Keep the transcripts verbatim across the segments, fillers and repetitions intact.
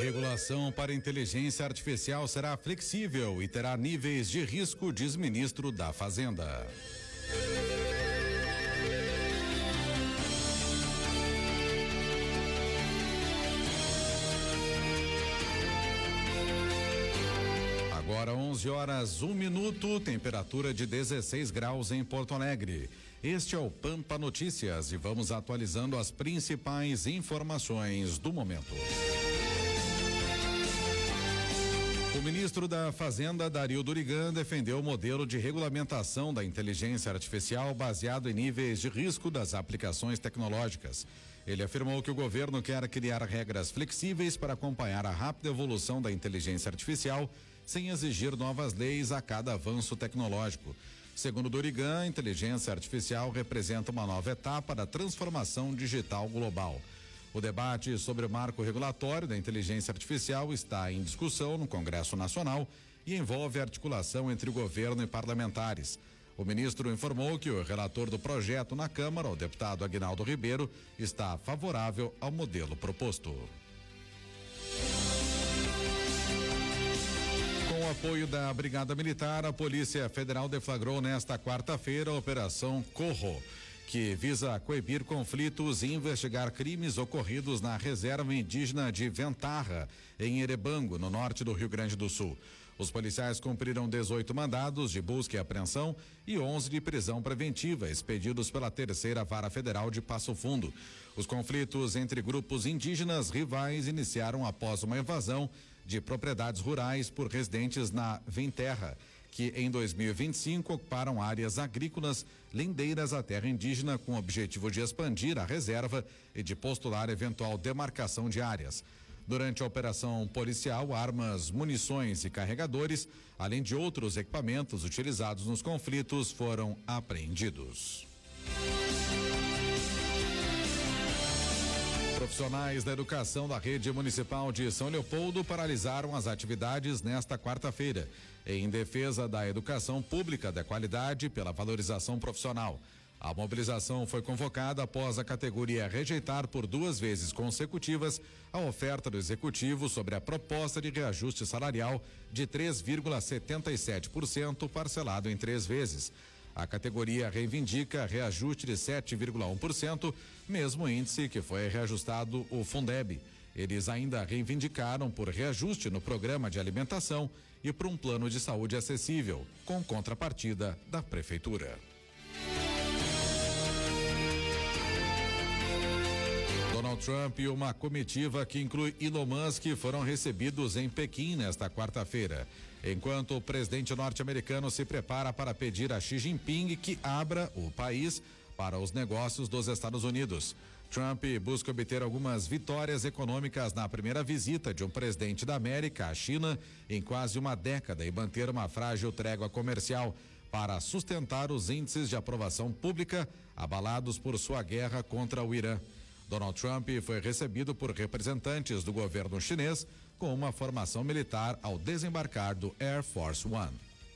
Regulação para inteligência artificial será flexível e terá níveis de risco, diz ministro da Fazenda. Agora onze horas, um minuto, temperatura de dezesseis graus em Porto Alegre. Este é o Pampa Notícias e vamos atualizando as principais informações do momento. O ministro da Fazenda, Dario Durigan, defendeu o modelo de regulamentação da inteligência artificial baseado em níveis de risco das aplicações tecnológicas. Ele afirmou que o governo quer criar regras flexíveis para acompanhar a rápida evolução da inteligência artificial sem exigir novas leis a cada avanço tecnológico. Segundo Durigan, a inteligência artificial representa uma nova etapa da transformação digital global. O debate sobre o marco regulatório da inteligência artificial está em discussão no Congresso Nacional e envolve a articulação entre o governo e parlamentares. O ministro informou que o relator do projeto na Câmara, o deputado Aguinaldo Ribeiro, está favorável ao modelo proposto. Com o apoio da Brigada Militar, a Polícia Federal deflagrou nesta quarta-feira a Operação Corro, que visa coibir conflitos e investigar crimes ocorridos na reserva indígena de Ventarra, em Erebango, no norte do Rio Grande do Sul. Os policiais cumpriram dezoito mandados de busca e apreensão e onze de prisão preventiva, expedidos pela Terceira Vara Federal de Passo Fundo. Os conflitos entre grupos indígenas rivais iniciaram após uma invasão de propriedades rurais por residentes na Venterra, que em dois mil e vinte e cinco ocuparam áreas agrícolas lindeiras à terra indígena com o objetivo de expandir a reserva e de postular eventual demarcação de áreas. Durante a operação policial, armas, munições e carregadores, além de outros equipamentos utilizados nos conflitos, foram apreendidos. Profissionais da educação da rede municipal de São Leopoldo paralisaram as atividades nesta quarta-feira, em defesa da educação pública de qualidade pela valorização profissional. A mobilização foi convocada após a categoria rejeitar por duas vezes consecutivas a oferta do executivo sobre a proposta de reajuste salarial de três vírgula setenta e sete por cento parcelado em três vezes. A categoria reivindica reajuste de sete vírgula um por cento, mesmo índice que foi reajustado o Fundeb. Eles ainda reivindicaram por reajuste no programa de alimentação e por um plano de saúde acessível, com contrapartida da Prefeitura. Donald Trump e uma comitiva que inclui Elon Musk foram recebidos em Pequim nesta quarta-feira, enquanto o presidente norte-americano se prepara para pedir a Xi Jinping que abra o país para os negócios dos Estados Unidos. Trump busca obter algumas vitórias econômicas na primeira visita de um presidente da América à China em quase uma década e manter uma frágil trégua comercial para sustentar os índices de aprovação pública abalados por sua guerra contra o Irã. Donald Trump foi recebido por representantes do governo chinês com uma formação militar ao desembarcar do Air Force One.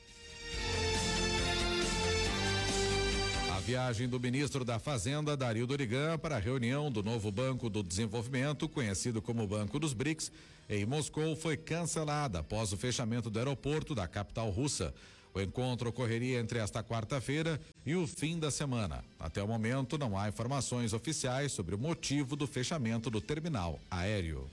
A viagem do ministro da Fazenda, Dario Durigan, para a reunião do novo Banco do Desenvolvimento, conhecido como Banco dos BRICS, em Moscou, foi cancelada após o fechamento do aeroporto da capital russa. O encontro ocorreria entre esta quarta-feira e o fim da semana. Até o momento, não há informações oficiais sobre o motivo do fechamento do terminal aéreo.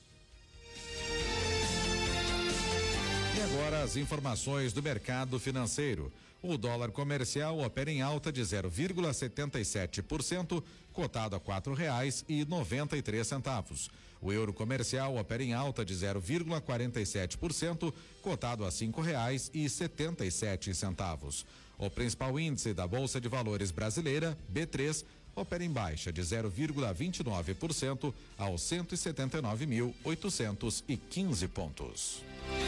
E agora as informações do mercado financeiro. O dólar comercial opera em alta de zero vírgula setenta e sete por cento, cotado a quatro reais e noventa e três centavos. O euro comercial opera em alta de zero vírgula quarenta e sete por cento, cotado a cinco reais e setenta e sete centavos. O principal índice da Bolsa de Valores brasileira, B três, opera em baixa de zero vírgula vinte e nove por cento aos cento e setenta e nove mil oitocentos e quinze pontos.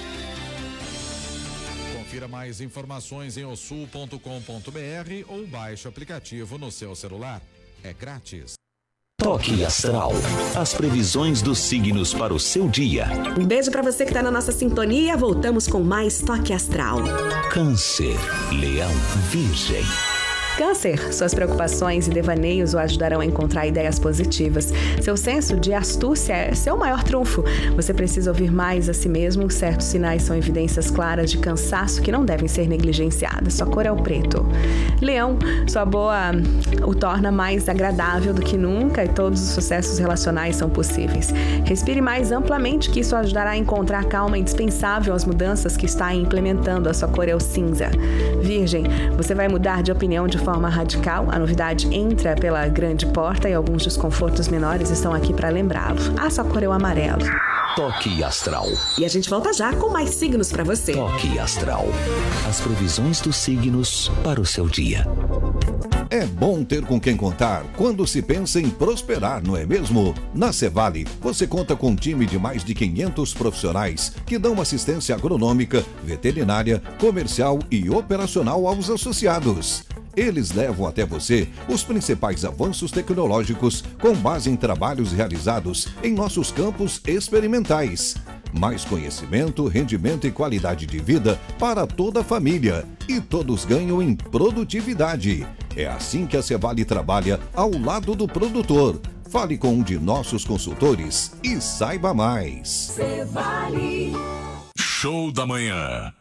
Confira mais informações em osul ponto com ponto br ou baixe o aplicativo no seu celular. É grátis. Toque Astral. As previsões dos signos para o seu dia. Um beijo para você que está na nossa sintonia. Voltamos com mais Toque Astral. Câncer, Leão, Virgem. Câncer, suas preocupações e devaneios o ajudarão a encontrar ideias positivas. Seu senso de astúcia é seu maior trunfo. Você precisa ouvir mais a si mesmo. Certos sinais são evidências claras de cansaço que não devem ser negligenciadas. Sua cor é o preto. Leão, sua boa o torna mais agradável do que nunca e todos os sucessos relacionais são possíveis. Respire mais amplamente, que isso ajudará a encontrar calma indispensável às mudanças que está implementando. A sua cor é o cinza. Virgem, você vai mudar de opinião de forma radical. A novidade entra pela grande porta e alguns desconfortos menores estão aqui para lembrá-lo. A sua cor é o amarelo. Toque Astral. E a gente volta já com mais signos para você. Toque Astral. As previsões dos signos para o seu dia. É bom ter com quem contar quando se pensa em prosperar, não é mesmo? Na Cevale, você conta com um time de mais de quinhentos profissionais que dão assistência agronômica, veterinária, comercial e operacional aos associados. Eles levam até você os principais avanços tecnológicos com base em trabalhos realizados em nossos campos experimentais. Mais conhecimento, rendimento e qualidade de vida para toda a família. E todos ganham em produtividade. É assim que a Cevale trabalha ao lado do produtor. Fale com um de nossos consultores e saiba mais. Cevale. Show da manhã.